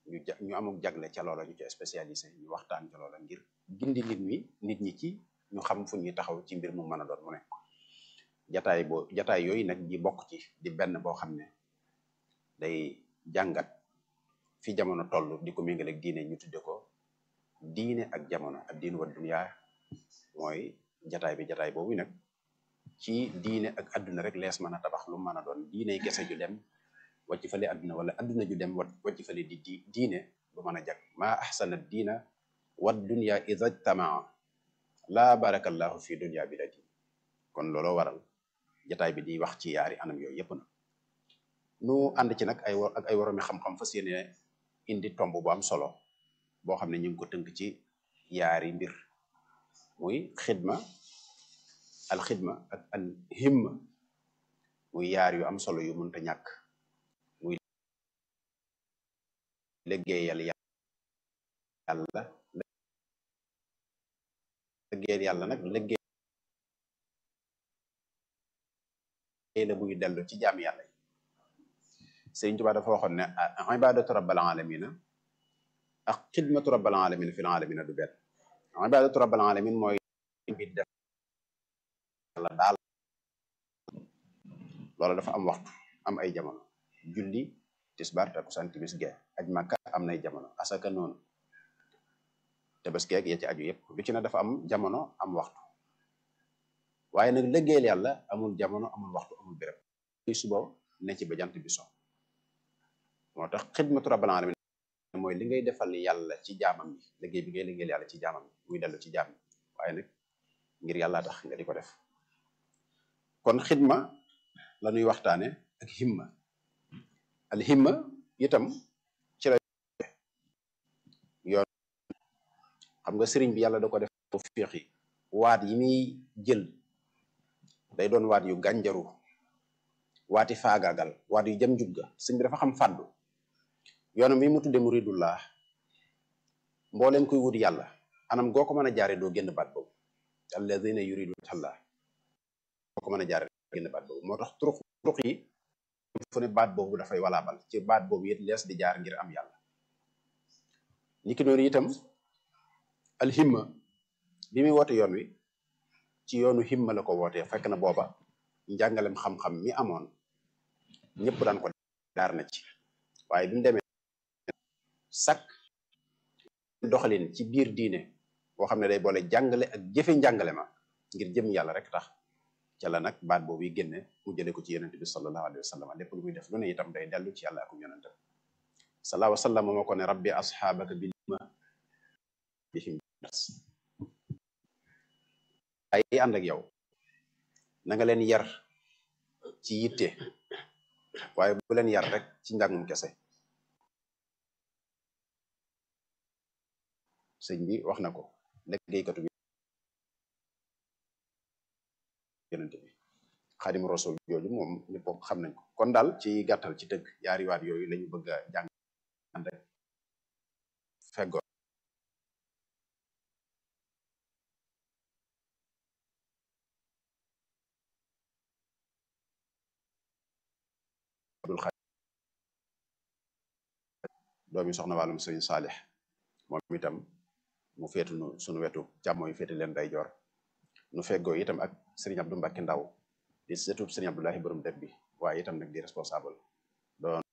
ñu amuk jagle ca loola ñu ci spécialisé ñu waxtaan ca loola ngir gindi nit ñi ci ñu xam fu ñuy taxaw ci mbir mu mën a doon mu ne jataay yooyu nag di bokk ci di benn boo xam ne day jàngat fi jamono toll di ko méngale ak diine ñu tudde ko diine ak jamono ak diine wa dunya mooy jataay boobu nag ci diine ak adduna rek lees mën a tabax lu mën a doon diine gese ju dem wàcc fale adduna wala adduna ju dem wàcc fale di diine lu mën a jag maa ahsana diina wa dunya idha ijtamaa laa barakallahu fi dunya bi la diin kon looloo waral jataay bi di wax ci yaari anam yooyu yëpp na nu ànd ci nag ay woromi xam-xam fas yéene indi tomb bu am solo boo xam ne ñu ngi ko tënk ci yaari mbir muy alxidma ak al himma muy yaar yu am solo yu mënta ñàkk muy liggéeyal yàlla nag liggéey la buy dellu ci jaam yàlla yi Sëriñ Tuubaa dafa waxoon ne ibadatu rabbil alamina ak xidmatu rabbil alamina fil alamina du benn ibadatu rabbil alamin mooy bi def yàlla daal loola dafa am waxtu am ay jamono julli tisbaar takkusaan timis gee aj Makka am nay jamono asaka noonu tabaski ak ya ci aju yëpp lu ci ne dafa am jamono am waxtu waaye nag liggéeyal yàlla amul jamono amul waxtu amul béréb suba ne ci ba jant bi so moo tax xidmatu rabbil alamin mooy li ngay defal yàlla ci jaamam yi liggéey bi ngay liggéeyal yàlla ci jaamam yi muy dellu ci jaam yi waaye nag ngir yàlla tax nga di ko def kon xidma la ñuy waxtaane ak himma al himma itam ci la yoon xam nga sëriñ bi yàlla da ko def fiix yi waat yi muy jël day doon waat yu gànjaru waati faagaagal waat yu jëm njugga sëriñ bi dafa xam fàddu yoonam bi mu tudde muridullah mbooleem koy wut yàlla anam goo ko mën a jaare doo génn baat boobu alladina yuridu Allah goo ko mën a jaare doo génn baat boobu moo tax turux yi fu ne baat boobu dafay walaabal ci baat boobu it lees di jaar ngir am yàlla niki noonu itam alhimma bi muy woote yoon wi ci yoonu himma la ko wootee fekk na booba njàngalem xam-xam mi amoon ñëpp daan ko daar na ci waaye bi mu demee sak doxalin ci biir diine boo xam ne day boole jàngale ak jëfe njàngale ma ngir jëm yàlla rek tax ca la nag baat boobu yi génne mu jële ko ci yonente bi sallallahu alayhi wa sallam lépp lu muy def lu ne itam day dellu ci yàlla ak yonente sallallahu alayhi wa sallam moo ko ne rabbi asxaabaka bil himma bihim ay ànd ak yow na nga leen yar ci yitte waaye bu leen yar rek ci njàngum kese sëñ bi wax na ko liggéeykatu bi yonente bi xaadimu rasul jooju moom ñëpp xam nañ ko kon daal ci gàttal ci tëgg yaari waat yooyu lañu bëgg a jàng ànd rek feggoo Abdul Xaadir doomi soxna wàllum sëñ Saalix moom itam mu féetu nu sunu wetu càmmooy féete leen day joor nu feggoo itam ak sëriñ Abdou Mbacke Ndaw di sëtub sëriñ Abdoulahi borom dëkk bi waaye itam nag di responsable doon